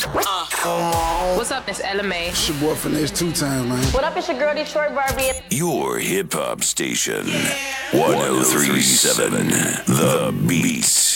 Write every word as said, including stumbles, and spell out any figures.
Uh. What's up, it's L M A. It's your boy Finesse two times, man. What up, it's your girl Detroit Barbie. Your hip hop station, one oh three point seven The Beat.